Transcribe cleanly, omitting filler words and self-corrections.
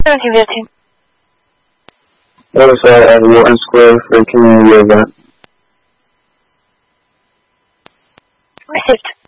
1715. Notice at Wharton Square for a community event. Received.